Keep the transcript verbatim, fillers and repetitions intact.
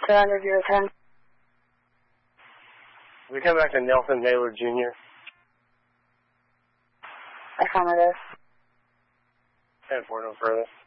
Surrender zero ten. We come back to Nelson Naylor Junior Affirmative. ten four, no further.